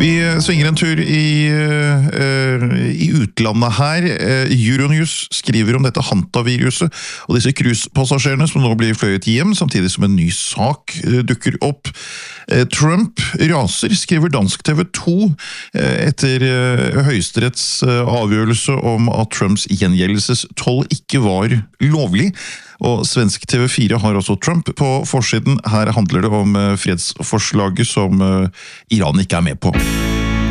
Vi svinger en tur i utlandet her. Euronews skriver om dette Hanta-viruset og disse cruisepassasjerene som nå blir fløyet hjem, samtidig som en ny sak dukker opp. Trump raser, skriver dansk TV 2, etter Høyesteretts avgjørelse om at Trumps gjengjeldelsestoll ikke var lovlig. Og svensk TV 4 har også Trump på forsiden. Her handler det om fredsforslaget som Iran ikke er med på.